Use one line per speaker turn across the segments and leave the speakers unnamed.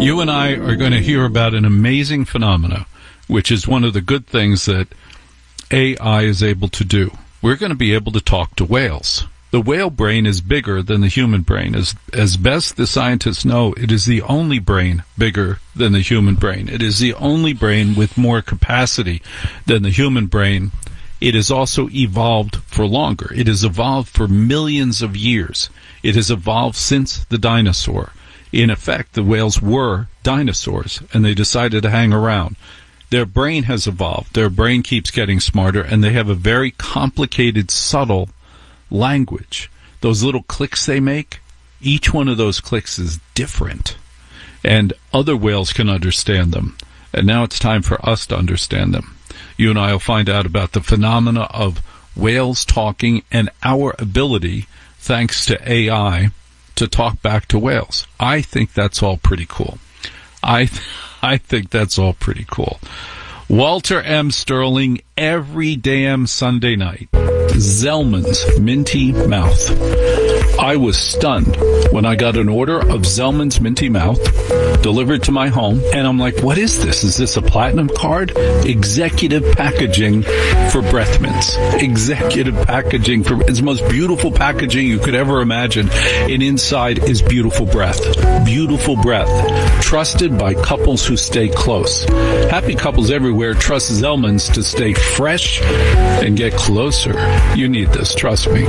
You and I are going to hear about an amazing phenomena, which is one of the good things that AI is able to do. We're going to be able to talk to whales. The whale brain is bigger than the human brain. As best the scientists know, it is the only brain bigger than the human brain. It is the only brain with more capacity than the human brain. It has also evolved for longer. It has evolved for millions of years. It has evolved since the dinosaur. In effect, the whales were dinosaurs, and they decided to hang around. Their brain has evolved. Their brain keeps getting smarter, and they have a very complicated, subtle language. Those little clicks they make, each one of those clicks is different, and other whales can understand them. And now it's time for us to understand them. You and I will find out about the phenomena of whales talking and our ability, thanks to AI, to talk back to whales. I think that's all pretty cool. I think that's all pretty cool. Walter M. Sterling, every damn Sunday night. Zellman's Minty Mouth. I was stunned when I got an order of Zellman's Minty Mouth delivered to my home, and I'm like, what is this? Is this a platinum card? Executive packaging for breath mints. Executive packaging for, it's the most beautiful packaging you could ever imagine, and inside is beautiful breath. Beautiful breath. Trusted by couples who stay close. Happy couples everywhere trust Zellman's to stay fresh and get closer. You need this, trust me.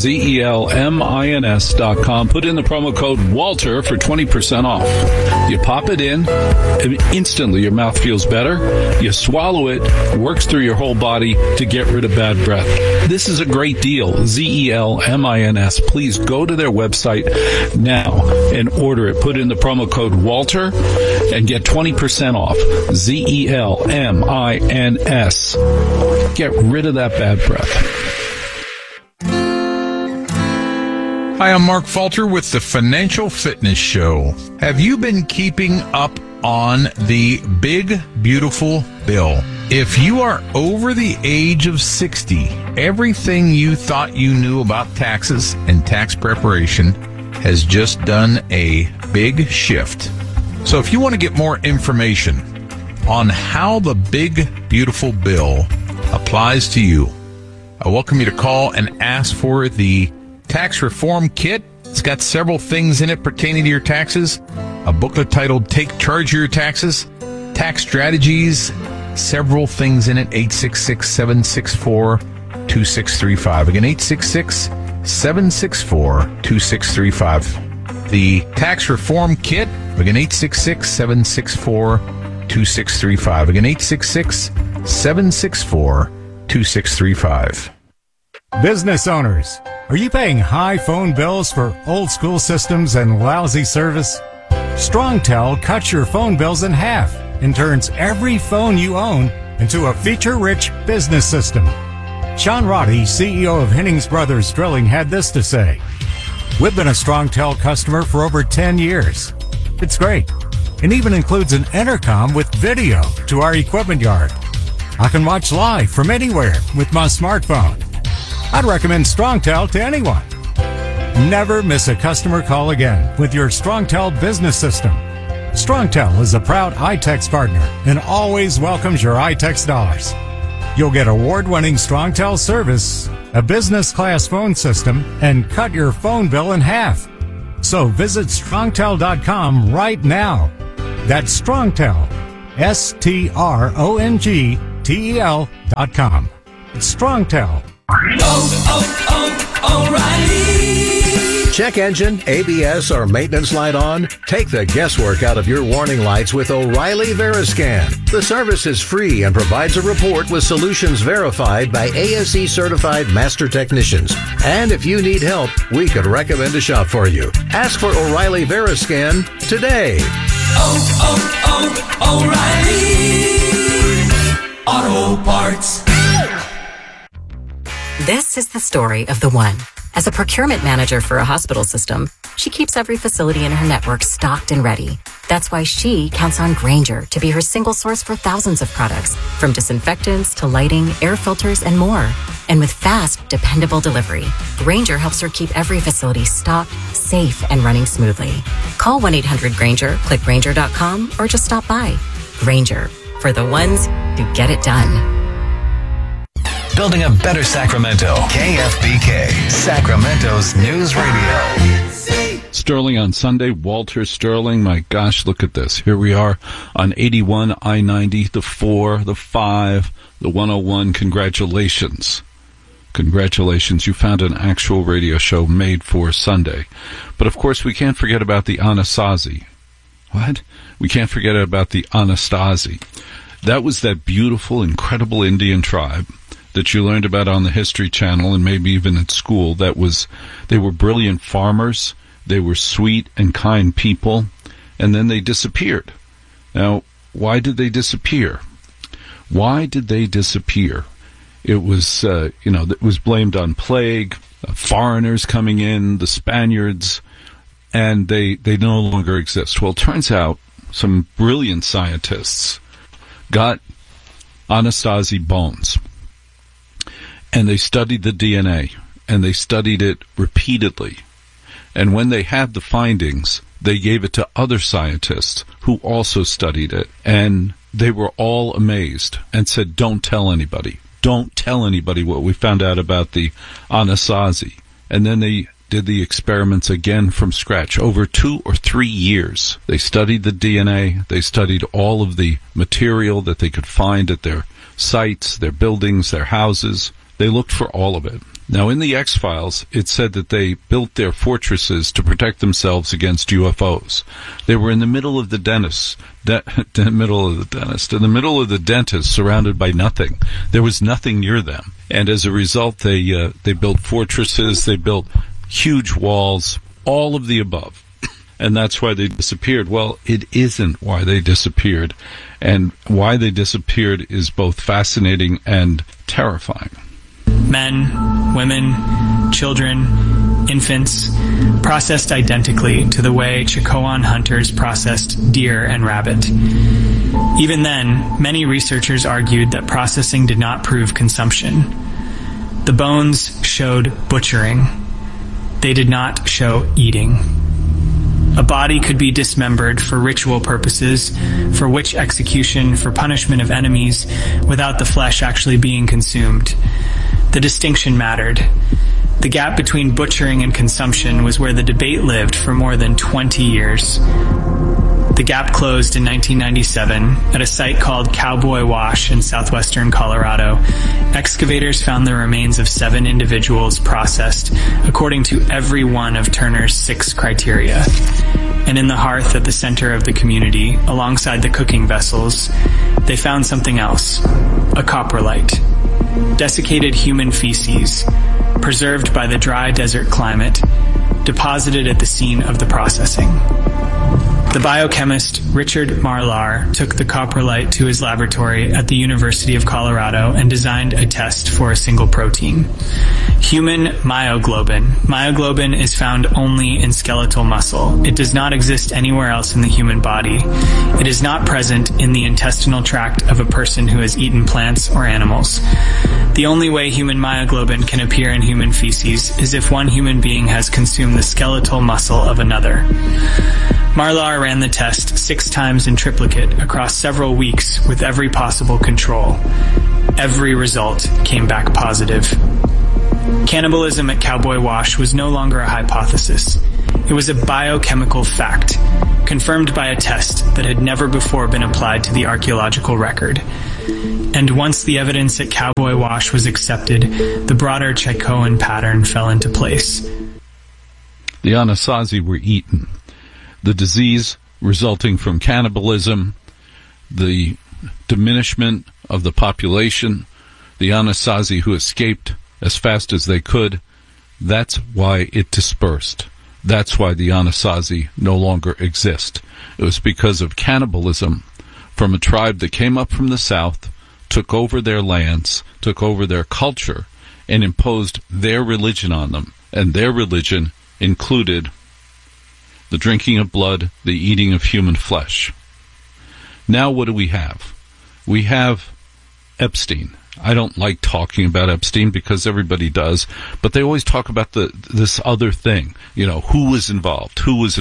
ZELMINS.com. Put in the promo code WALTER for 20% off. You pop it in, and instantly your mouth feels better. You swallow it, works through your whole body to get rid of bad breath. This is a great deal. ZELMINS. Please go to their website now and order it. Put in the promo code WALTER and get 20% off. ZELMINS. Get rid of that bad breath.
Hi, I'm Mark Falter with the Financial Fitness Show. Have you been keeping up on the big, beautiful bill? If you are over the age of 60, everything you thought you knew about taxes and tax preparation has just done a big shift. So if you want to get more information on how the big, beautiful bill applies to you, I welcome you to call and ask for the Tax Reform Kit. It's got several things in it pertaining to your taxes. A booklet titled Take Charge of Your Taxes, Tax Strategies, several things in it. 866-764-2635. Again, 866-764-2635. The Tax Reform Kit. Again, 866-764-2635. Again, 866-764-2635.
Business owners, are you paying high phone bills for old school systems and lousy service? StrongTel cuts your phone bills in half and turns every phone you own into a feature-rich business system. Sean Roddy, CEO of Hennings Brothers Drilling, had this to say: "We've been a StrongTel customer for over 10 years. It's great, and even includes an intercom with video to our equipment yard. I can watch live from anywhere with my smartphone. I'd recommend StrongTel to anyone. Never miss a customer call again with your StrongTel business system. StrongTel is a proud iTex partner and always welcomes your iTex dollars. You'll get award-winning StrongTel service, a business-class phone system, and cut your phone bill in half. So visit StrongTel.com right now. That's StrongTel, StrongTel.com. It's StrongTel.
O'Reilly. Check engine, ABS, or maintenance light on? Take the guesswork out of your warning lights with O'Reilly Veriscan. The service is free and provides a report with solutions verified by ASE certified master technicians. And if you need help, we could recommend a shop for you. Ask for O'Reilly Veriscan today.
O'Reilly Auto Parts.
This is the story of the one. As a procurement manager for a hospital system, she keeps every facility in her network stocked and ready. That's why she counts on Grainger to be her single source for thousands of products, from disinfectants to lighting, air filters, and more. And with fast, dependable delivery, Grainger helps her keep every facility stocked, safe, and running smoothly. Call 1-800-GRAINGER, click Grainger.com, or just stop by. Grainger, for the ones who get it done.
Building a better Sacramento. KFBK, Sacramento's News Radio.
Sterling on Sunday. Walter Sterling. My gosh, look at this. Here we are on 81, I-90, the 4, the 5, the 101. Congratulations. Congratulations. You found an actual radio show made for Sunday. But, of course, we can't forget about the Anasazi. What? We can't forget about the Anasazi. That was that beautiful, incredible Indian tribe that you learned about on the History Channel and maybe even at school. They were brilliant farmers. They were sweet and kind people, and then they disappeared. Now, why did they disappear? Why did they disappear? It was, it was blamed on plague, foreigners coming in, the Spaniards, and they no longer exist. Well, it turns out some brilliant scientists got Anasazi bones, and they studied the DNA, and they studied it repeatedly. And when they had the findings, they gave it to other scientists who also studied it. And they were all amazed and said, don't tell anybody. Don't tell anybody what we found out about the Anasazi. And then they did the experiments again from scratch. Over 2 or 3 years, they studied the DNA. They studied all of the material that they could find at their sites, their buildings, their houses. They looked for all of it. Now, in the X-Files, it said that they built their fortresses to protect themselves against UFOs. They were in the middle of the dentist, in the middle of the dentist, surrounded by nothing. There was nothing near them. And as a result, they built fortresses, they built huge walls, all of the above. And that's why they disappeared. Well, it isn't why they disappeared. And why they disappeared is both fascinating and terrifying.
Men, women, children, infants, processed identically to the way Chakotay hunters processed deer and rabbit. Even then, many researchers argued that processing did not prove consumption. The bones showed butchering. They did not show eating. A body could be dismembered for ritual purposes, for witch execution, for punishment of enemies, without the flesh actually being consumed. The distinction mattered. The gap between butchering and consumption was where the debate lived for more than 20 years. The gap closed in 1997 at a site called Cowboy Wash in southwestern Colorado. Excavators found the remains of 7 individuals processed according to every one of Turner's 6 criteria. And in the hearth at the center of the community, alongside the cooking vessels, they found something else, a coprolite. Desiccated human feces, preserved by the dry desert climate, deposited at the scene of the processing. The biochemist Richard Marlar took the coprolite to his laboratory at the University of Colorado and designed a test for a single protein. Human myoglobin. Myoglobin is found only in skeletal muscle. It does not exist anywhere else in the human body. It is not present in the intestinal tract of a person who has eaten plants or animals. The only way human myoglobin can appear in human feces is if one human being has consumed the skeletal muscle of another. Marlar ran the test 6 times in triplicate across several weeks with every possible control. Every result came back positive. Cannibalism at Cowboy Wash was no longer a hypothesis. It was a biochemical fact, confirmed by a test that had never before been applied to the archaeological record. And once the evidence at Cowboy Wash was accepted, the broader Chakotay pattern fell into place.
The Anasazi were eaten. The disease resulting from cannibalism, the diminishment of the population, the Anasazi who escaped as fast as they could, that's why it dispersed. That's why the Anasazi no longer exist. It was because of cannibalism from a tribe that came up from the south, took over their lands, took over their culture, and imposed their religion on them. And their religion included the drinking of blood, the eating of human flesh. Now what do we have? We have Epstein. I don't like talking about Epstein because everybody does, but they always talk about this other thing. Who was involved?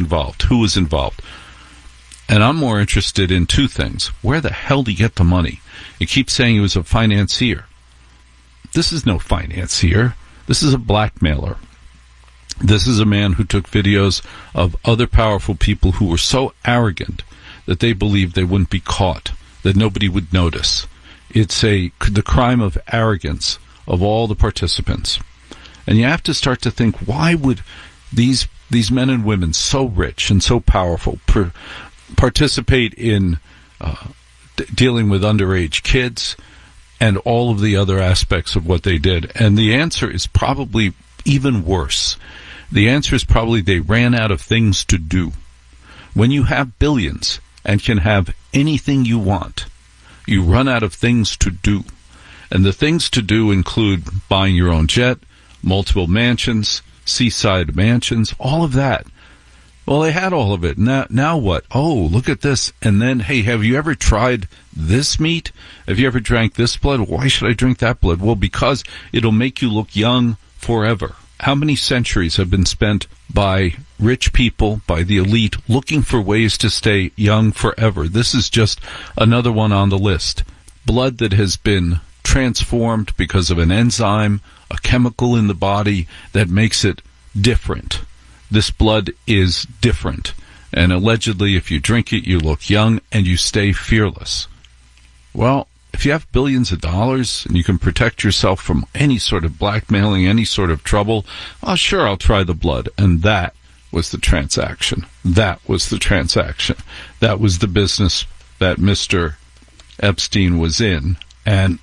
And I'm more interested in two things. Where the hell did he get the money? He keeps saying he was a financier. This is no financier. This is a blackmailer. This is a man who took videos of other powerful people who were so arrogant that they believed they wouldn't be caught, that nobody would notice. It's the crime of arrogance of all the participants. And you have to start to think, why would these men and women so rich and so powerful participate in dealing with underage kids and all of the other aspects of what they did? And the answer is probably even worse. The answer is probably they ran out of things to do. When you have billions and can have anything you want, you run out of things to do. And the things to do include buying your own jet, multiple mansions, seaside mansions, all of that. Well, they had all of it. Now what? Oh, look at this. And then, hey, have you ever tried this meat? Have you ever drank this blood? Why should I drink that blood? Well, because it'll make you look young forever. How many centuries have been spent by rich people, by the elite, looking for ways to stay young forever? This is just another one on the list. Blood that has been transformed because of an enzyme, a chemical in the body that makes it different. This blood is different. And allegedly, if you drink it, you look young and you stay fearless. Well, if you have billions of dollars and you can protect yourself from any sort of blackmailing, any sort of trouble, oh, sure, I'll try the blood. And that was the transaction. That was the transaction. That was the business that Mr. Epstein was in. And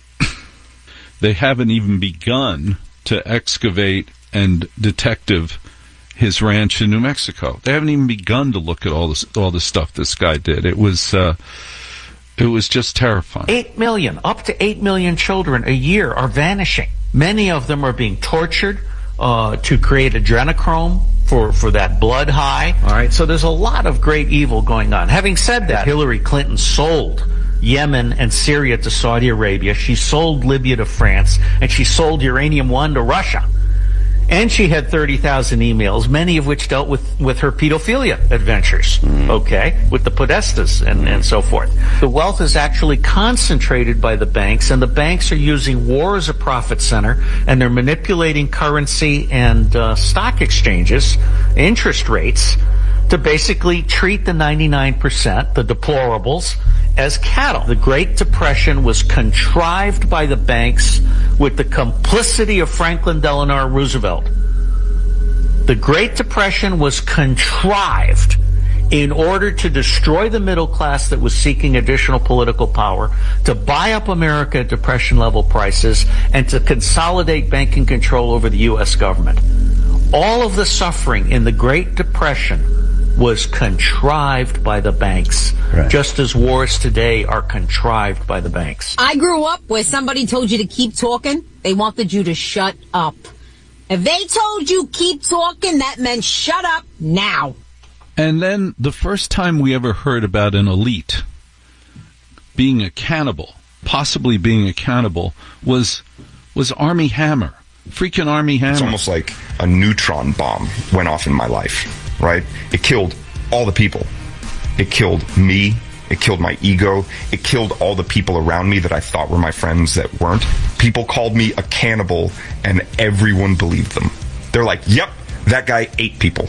they haven't even begun to excavate and detective his ranch in New Mexico. They haven't even begun to look at all the stuff this guy did. It was just terrifying.
8 million, up to 8 million children a year are vanishing. Many of them are being tortured to create adrenochrome for that blood high. All right, so there's a lot of great evil going on. Having said that, Hillary Clinton sold Yemen and Syria to Saudi Arabia. She sold Libya to France, and she sold Uranium One to Russia. And she had 30,000 emails, many of which dealt with her pedophilia adventures, with the Podestas and so forth. The wealth is actually concentrated by the banks, and the banks are using war as a profit center, and they're manipulating currency and stock exchanges, interest rates, to basically treat the 99%, the deplorables, as cattle. The Great Depression was contrived by the banks with the complicity of Franklin Delano Roosevelt. The Great Depression was contrived in order to destroy the middle class that was seeking additional political power, to buy up America at Depression-level prices, and to consolidate banking control over the U.S. government. All of the suffering in the Great Depression was contrived by the banks, just as wars today are contrived by the banks.
I grew up where somebody told you to keep talking. They wanted you to shut up. If they told you keep talking, that meant shut up now.
And then the first time we ever heard about an elite being a cannibal, possibly being a cannibal, was Armie Hammer. Freaking Armie Hammer.
It's almost like a neutron bomb went off in my life. Right? It killed all the people. It killed me. It killed my ego. It killed all the people around me that I thought were my friends that weren't. People called me a cannibal, and everyone believed them. They're like, yep, that guy ate people.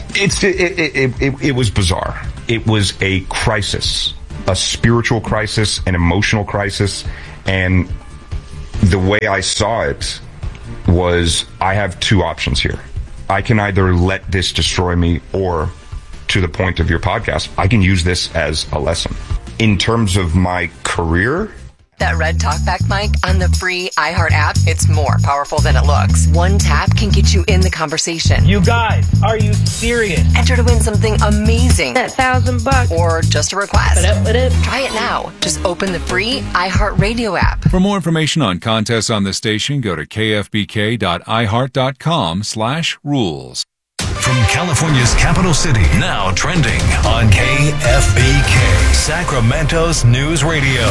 It was bizarre. It was a crisis, a spiritual crisis, an emotional crisis, and the way I saw it was, I have two options here. I can either let this destroy me, or, to the point of your podcast, I can use this as a lesson. In terms of my career,
That Red Talkback mic on the free iHeart app, it's more powerful than it looks. One tap can get you in the conversation.
You guys, are you serious?
Enter to win something amazing.
That $1,000.
Or just a request.
Ba-da-ba-da.
Try it now. Just open the free iHeart Radio app.
For more information on contests on the station, go to kfbk.iheart.com/rules.
from California's capital city. Now trending on KFBK, Sacramento's News Radio.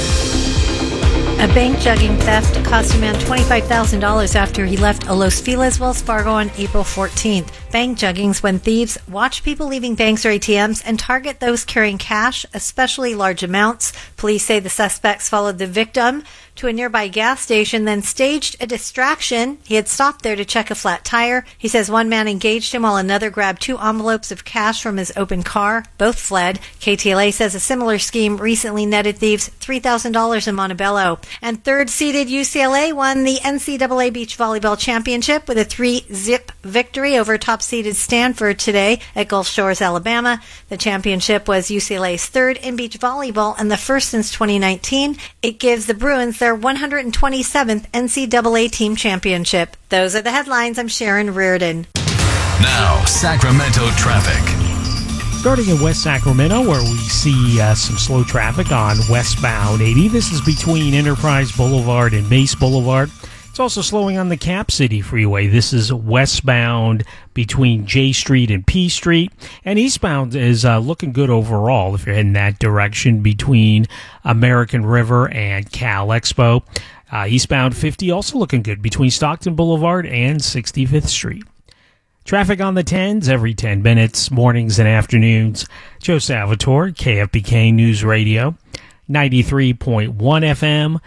A bank jugging theft cost a man $25,000 after he left a Los Feliz Wells Fargo on April 14th. Bank juggings when thieves watch people leaving banks or ATMs and target those carrying cash, especially large amounts. Police say the suspects followed the victim to a nearby gas station, then staged a distraction. He had stopped there to check a flat tire. He says one man engaged him while another grabbed 2 envelopes of cash from his open car. Both fled. KTLA says a similar scheme recently netted thieves $3,000 in Montebello. And third-seeded UCLA won the NCAA Beach Volleyball Championship with a 3-zip victory over top-seeded Stanford today at Gulf Shores, Alabama. The championship was UCLA's third in beach volleyball and the first since 2019. It gives the Bruins their 127th NCAA team championship. Those are the headlines. I'm Sharon Reardon.
Now, Sacramento traffic.
Starting in West Sacramento, where we see some slow traffic on westbound 80. This is between Enterprise Boulevard and Mace Boulevard. It's also slowing on the Cap City Freeway. This is westbound between J Street and P Street. And eastbound is looking good overall if you're heading that direction between American River and Cal Expo. Eastbound 50 also looking good between Stockton Boulevard and 65th Street. Traffic on the 10s every 10 minutes, mornings and afternoons. Joe Salvatore, KFBK News Radio, 93.1 FM,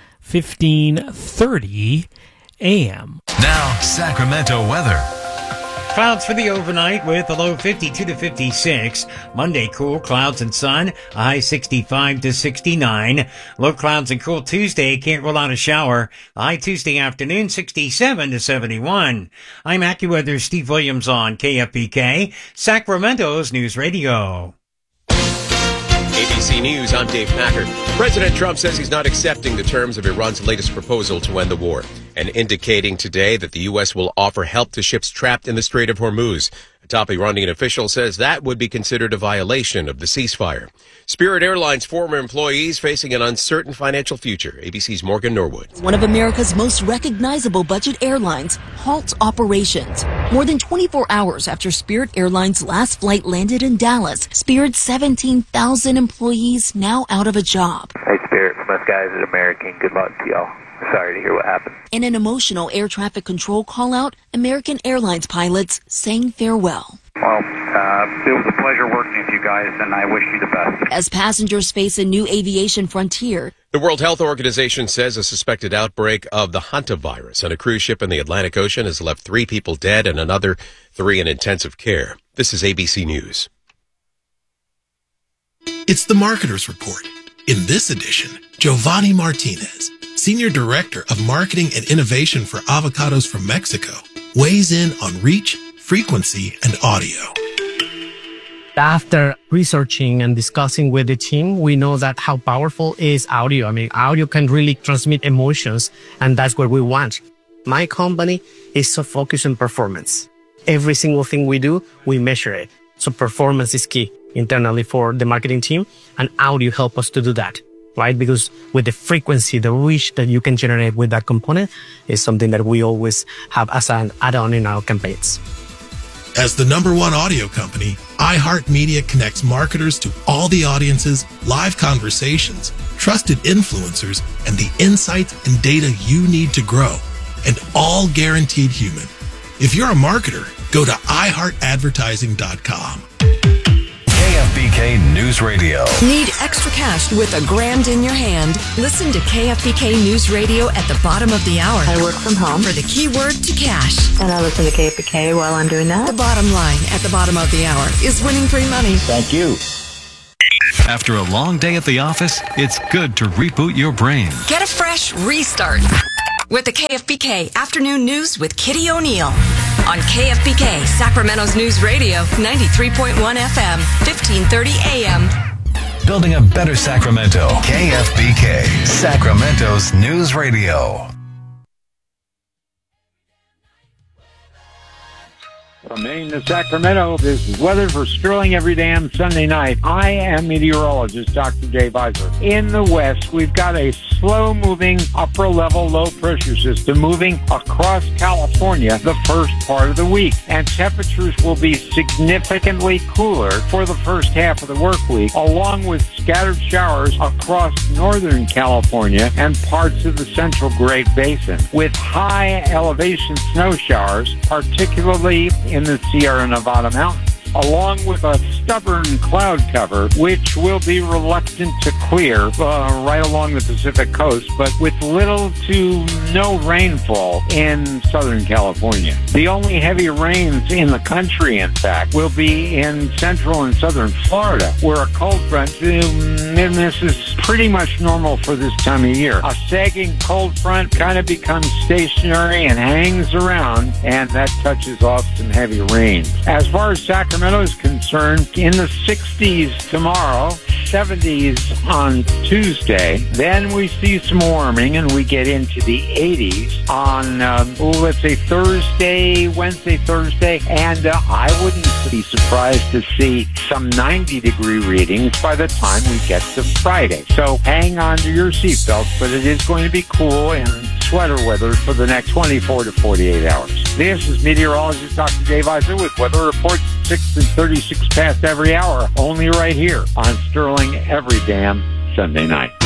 1530 AM.
Now, Sacramento weather.
Clouds for the overnight with a low 52 to 56. Monday, cool, clouds and sun, a high 65 to 69. Low clouds and cool Tuesday, can't rule out a shower. A high Tuesday afternoon, 67 to 71. I'm AccuWeather's Steve Williams on KFBK, Sacramento's News Radio.
ABC News, I'm Dave Packard. President Trump says he's not accepting the terms of Iran's latest proposal to end the war, and indicating today that the U.S. will offer help to ships trapped in the Strait of Hormuz. A top Iranian official says that would be considered a violation of the ceasefire. Spirit Airlines former employees facing an uncertain financial future. ABC's Morgan Norwood.
One of America's most recognizable budget airlines halts operations. More than 24 hours after Spirit Airlines' last flight landed in Dallas, Spirit's 17,000 employees now out of a job.
Hey, Spirit, from us guys at American, good luck to y'all. Sorry to hear what happened.
In an emotional air traffic control call-out, American Airlines pilots saying farewell.
Well, it was a pleasure working with you guys, and I wish you the best.
As passengers face a new aviation frontier.
The World Health Organization says a suspected outbreak of the hantavirus on a cruise ship in the Atlantic Ocean has left 3 people dead and another 3 in intensive care. This is ABC News.
It's the Marketer's Report. In this edition, Giovanni Martinez, Senior Director of Marketing and Innovation for Avocados from Mexico, weighs in on reach, frequency, and audio.
After researching and discussing with the team, we know that how powerful is audio. I mean, audio can really transmit emotions, and that's what we want. My company is so focused on performance. Every single thing we do, we measure it. So performance is key internally for the marketing team, and audio help us to do that, right? Because with the frequency, the reach that you can generate with that component is something that we always have as an add-on in our campaigns.
As the #1 audio company, iHeartMedia connects marketers to all the audiences, live conversations, trusted influencers, and the insights and data you need to grow, and all guaranteed human. If you're a marketer, go to iHeartAdvertising.com.
KFBK News Radio.
Need extra cash with $1,000 in your hand? Listen to KFBK News Radio at the bottom of the hour.
I work from home.
For the keyword to cash.
And I listen to KFBK while I'm doing that.
The bottom line at the bottom of the hour is winning free money.
Thank you.
After a long day at the office, it's good to reboot your brain.
Get a fresh restart with the KFBK Afternoon News with Kitty O'Neill. On KFBK, Sacramento's News Radio, 93.1 FM, 1530 AM.
Building a better Sacramento. KFBK, Sacramento's News Radio.
From Maine to Sacramento, this is weather for Sterling every damn Sunday night. I am meteorologist Dr. Dave Weiser. In the west, we've got a slow-moving upper-level low-pressure system moving across California the first part of the week. And temperatures will be significantly cooler for the first half of the work week, along with scattered showers across northern California and parts of the central Great Basin, with high elevation snow showers, particularly in the Sierra Nevada mountains, along with a stubborn cloud cover, which will be reluctant to clear right along the Pacific coast, but with little to no rainfall in Southern California. The only heavy rains in the country, in fact, will be in central and southern Florida, where a cold front, and this is pretty much normal for this time of year. A sagging cold front kind of becomes stationary and hangs around, and that touches off some heavy rains. As far as Sacramento is concerned, in the 60s tomorrow, 70s on Tuesday. Then we see some warming and we get into the 80s on, let's say Wednesday, Thursday. And I wouldn't be surprised to see some 90-degree readings by the time we get to Friday. So hang on to your seatbelts, but it is going to be cool and sweater weather for the next 24 to 48 hours. This is meteorologist Dr. Dave Weiser with weather reports 6 and 36 past every hour, only right here on Sterling every damn Sunday night.